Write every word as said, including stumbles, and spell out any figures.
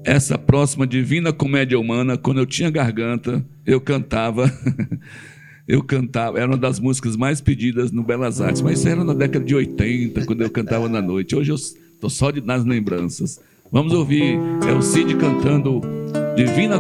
essa próxima Divina Comédia Humana, quando eu tinha garganta, eu cantava, eu cantava, era uma das músicas mais pedidas no Belas Artes, mas isso era na década de oitenta, quando eu cantava na noite. Hoje eu estou só de, nas lembranças. Vamos ouvir, é o Cid cantando Divina